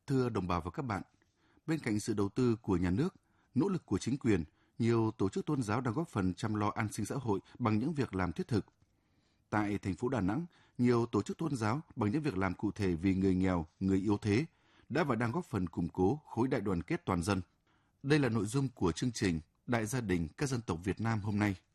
Thưa đồng bào và các bạn, bên cạnh sự đầu tư của nhà nước, nỗ lực của chính quyền, nhiều tổ chức tôn giáo đang góp phần chăm lo an sinh xã hội bằng những việc làm thiết thực. Tại thành phố Đà Nẵng, nhiều tổ chức tôn giáo bằng những việc làm cụ thể vì người nghèo, người yếu thế đã và đang góp phần củng cố khối đại đoàn kết toàn dân. Đây là nội dung của chương trình Đại gia đình các dân tộc Việt Nam hôm nay.